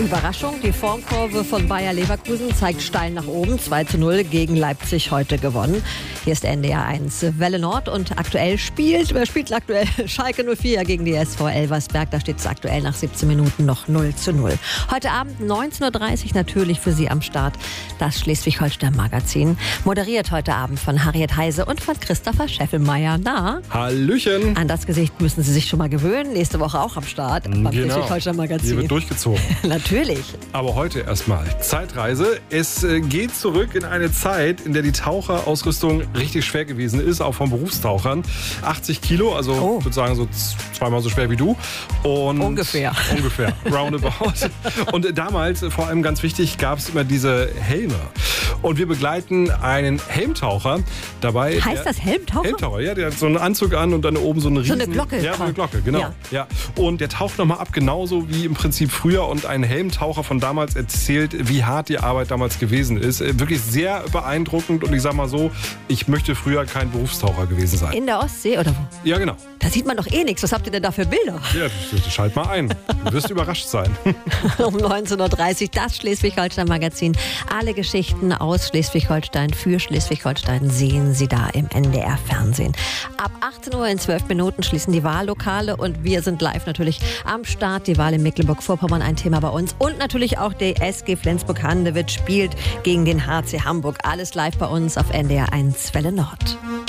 Überraschung, die Formkurve von Bayer Leverkusen zeigt steil nach oben. 2:0 gegen Leipzig heute gewonnen. Hier ist NDR 1 Welle Nord und aktuell spielt Schalke 04 gegen die SV Elversberg. Da steht es aktuell nach 17 Minuten noch 0:0. Heute Abend 19:30 Uhr natürlich für Sie am Start das Schleswig-Holstein-Magazin. Moderiert heute Abend von Harriet Heise und von Christopher Scheffelmeier. Na? Hallöchen. An das Gesicht müssen Sie sich schon mal gewöhnen. Nächste Woche auch am Start beim Schleswig-Holstein-Magazin. Hier wird durchgezogen. Natürlich. Aber heute erstmal Zeitreise. Es geht zurück in eine Zeit, in der die Taucherausrüstung richtig schwer gewesen ist, auch von Berufstauchern. 80 Kilo, also ich würde sagen so zweimal so schwer wie du. Und Ungefähr. Roundabout. Und damals, vor allem ganz wichtig, gab es immer diese Helme. Und wir begleiten einen Helmtaucher dabei. Heißt das Helmtaucher? Helmtaucher, ja. Der hat so einen Anzug an und dann oben so eine riesen... So eine Glocke. Ja, so eine Glocke, genau. Ja. Und der taucht nochmal ab, genauso wie im Prinzip früher. Und ein Helmtaucher von damals erzählt, wie hart die Arbeit damals gewesen ist. Wirklich sehr beeindruckend. Und ich sag mal so, ich möchte früher kein Berufstaucher gewesen sein. In der Ostsee oder wo? Ja, genau. Da sieht man doch eh nichts. Was habt ihr denn da für Bilder? Ja, schalt mal ein. Du wirst überrascht sein. Um 19:30 Uhr das Schleswig-Holstein-Magazin. Alle Geschichten aus Schleswig-Holstein für Schleswig-Holstein sehen Sie da im NDR-Fernsehen. Ab 18 Uhr in 12 Minuten schließen die Wahllokale und wir sind live natürlich am Start. Die Wahl in Mecklenburg-Vorpommern, ein Thema bei uns. Und natürlich auch die SG Flensburg-Handewitt spielt gegen den HC Hamburg. Alles live bei uns auf NDR 1 Welle Nord.